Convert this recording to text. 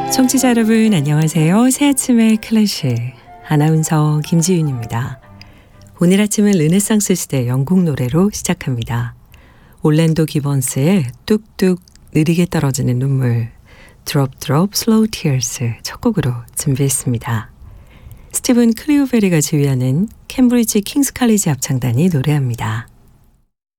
청취자 여러분 안녕하세요. 새 아침의 클래식 아나운서 김지윤입니다. 오늘 아침은 르네상스 시대 영국 노래로 시작합니다. 올랜도 기번스의 뚝뚝 느리게 떨어지는 눈물 Drop Drop Slow Tears 첫 곡으로 준비했습니다. 스티븐 클리오베리가 지휘하는 캠브리지 킹스 칼리지 합창단이 노래합니다.